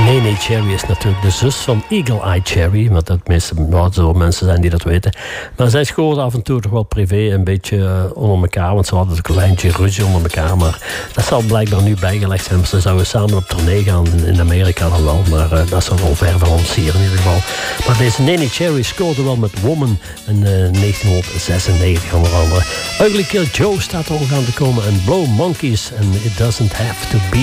Nene Cherry is natuurlijk de zus van Eagle Eye Cherry. Want dat zo mensen zijn die dat weten. Maar zij scoorden af en toe toch wel privé een beetje onder elkaar. Want ze hadden een kleintje ruzie onder elkaar. Maar dat zal blijkbaar nu bijgelegd zijn. Ze zouden samen op tournee gaan in Amerika dan wel. Maar dat is wel ver van ons hier in ieder geval. Maar deze Nene Cherry scoorde wel met Woman in 1996 onder andere. Ugly Kid Joe staat er ook aan te komen. En Blow Monkeys en It Doesn't Have to Be